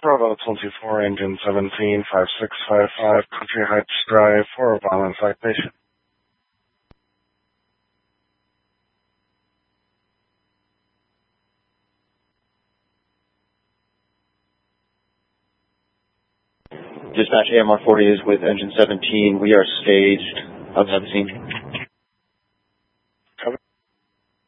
Bravo 24, engine 175655, Country Heights Drive for a violent citation. Dispatch AMR 40 is with engine 17. We are staged outside the scene.